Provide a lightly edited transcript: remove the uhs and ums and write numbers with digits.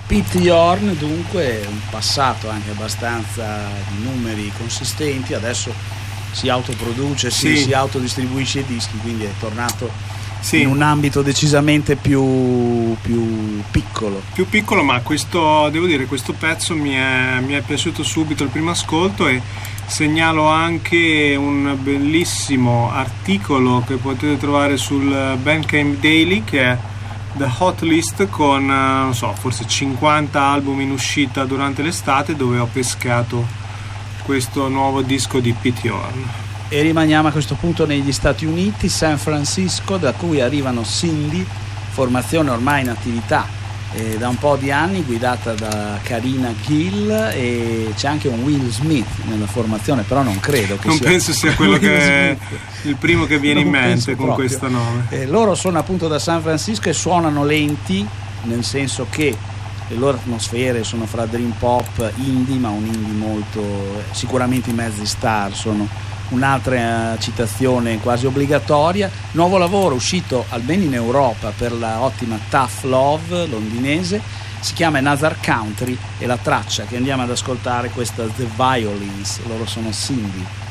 Pete Yorn, dunque, un passato anche abbastanza di numeri consistenti, adesso si autoproduce, si autodistribuisce i dischi, quindi è tornato in un ambito decisamente più piccolo. Più piccolo, ma questo, devo dire, questo pezzo mi è piaciuto subito al primo ascolto, e segnalo anche un bellissimo articolo che potete trovare sul Bandcamp Daily, che è The Hot List, con non so, forse 50 album in uscita durante l'estate, dove ho pescato questo nuovo disco di Pete Yorn. E rimaniamo a questo punto negli Stati Uniti, San Francisco, da cui arrivano Cindy, formazione ormai in attività da un po' di anni, guidata da Karina Gill, e c'è anche un Will Smith nella formazione, però non credo che penso sia quello che è il primo che viene in mente con questo nome. Loro sono appunto da San Francisco e suonano lenti, nel senso che le loro atmosfere sono fra dream pop, indie, ma un indie molto, sicuramente i mezzi star sono un'altra citazione quasi obbligatoria. Nuovo lavoro uscito almeno in Europa per la ottima Tough Love londinese, si chiama Another Country, e la traccia che andiamo ad ascoltare è questa The Violins, loro sono Cindy.